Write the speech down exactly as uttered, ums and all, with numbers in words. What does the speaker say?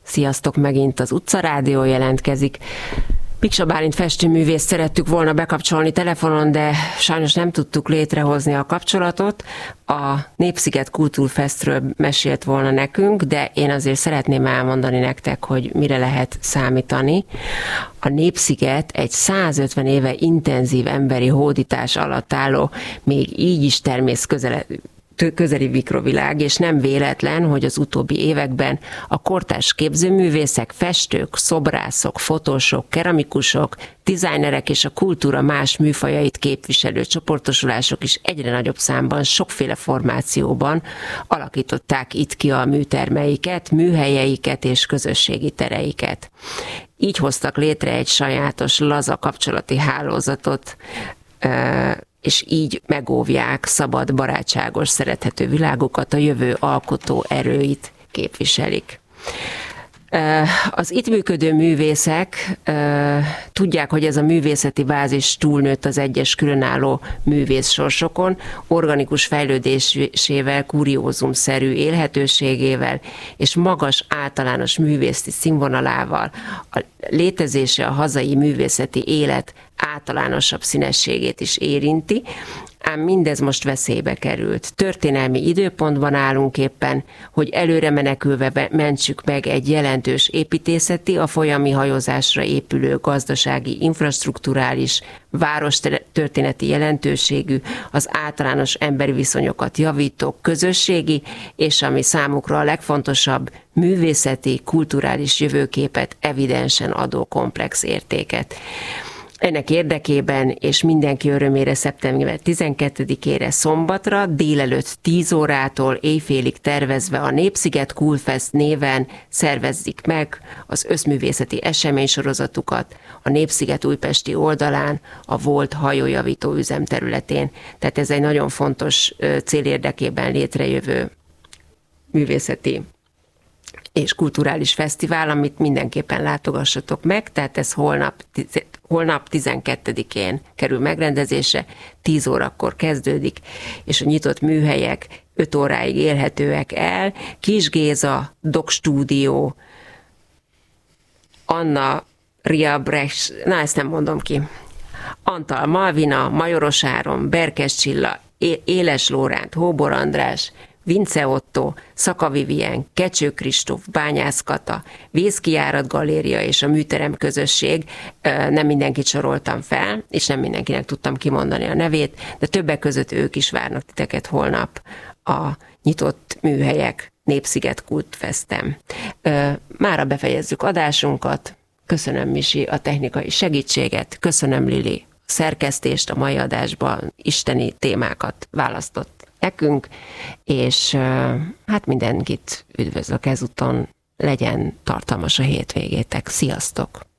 Sziasztok, megint az Utcarádió jelentkezik. Piksa Bálint festőművészt szerettük volna bekapcsolni telefonon, de sajnos nem tudtuk létrehozni a kapcsolatot. A Népsziget Kultúrfestről mesélt volna nekünk, de én azért szeretném elmondani nektek, hogy mire lehet számítani. A Népsziget egy százötven éve intenzív emberi hódítás alatt álló, még így is termész közele közeli mikrovilág, és nem véletlen, hogy az utóbbi években a kortárs képzőművészek, festők, szobrászok, fotósok, keramikusok, dizájnerek és a kultúra más műfajait képviselő csoportosulások is egyre nagyobb számban, sokféle formációban alakították itt ki a műtermeiket, műhelyeiket és közösségi tereiket. Így hoztak létre egy sajátos, laza kapcsolati hálózatot, és így megóvják szabad, barátságos, szerethető világokat, a jövő alkotó erőit képviselik. Az itt működő művészek tudják, hogy ez a művészeti bázis túlnőtt az egyes különálló művész sorsokon, organikus fejlődésével, kuriózumszerű élhetőségével és magas általános művészeti színvonalával a létezése a hazai művészeti élet általánosabb színességét is érinti, ám mindez most veszélybe került. Történelmi időpontban állunk éppen, hogy előre menekülve mentsük meg egy jelentős építészeti, a folyami hajózásra épülő gazdasági, infrastrukturális, várostörténeti jelentőségű, az általános emberi viszonyokat javító közösségi, és ami számukra a legfontosabb, művészeti, kulturális jövőképet evidensen adó komplex értéket. Ennek érdekében és mindenki örömére szeptember tizenkettedikére szombatra délelőtt tíz órától éjfélig tervezve a Népsziget Kultfest néven szervezzik meg az összművészeti eseménysorozatukat a Népsziget újpesti oldalán, a volt hajójavító üzem területén. Tehát ez egy nagyon fontos cél érdekében létrejövő művészeti és kulturális fesztivál, amit mindenképpen látogassatok meg, tehát ez holnap, holnap tizenkettedikén kerül megrendezésre, tíz órakor kezdődik, és a nyitott műhelyek öt óráig élhetőek el. Kis Géza, Dog Stúdió, Anna Riabrecht, na ezt nem mondom ki, Antal Malvina, Majoros Áron, Berkes Csilla, Éles Lóránt, Hóbor András, Vince Otto, Szaka Vivien, Kecső Kristóf, Bányász Kata, Vészkijárat Galéria és a Műterem közösség, nem mindenkit soroltam fel, és nem mindenkinek tudtam kimondani a nevét, de többek között ők is várnak titeket holnap a nyitott műhelyek Népsziget Kultfestem. Mára befejezzük adásunkat. Köszönöm, Misi, a technikai segítséget, köszönöm, Lili, a szerkesztést, a mai adásban isteni témákat választott nekünk, és hát mindenkit üdvözlök ezúton, legyen tartalmas a hétvégétek. Sziasztok!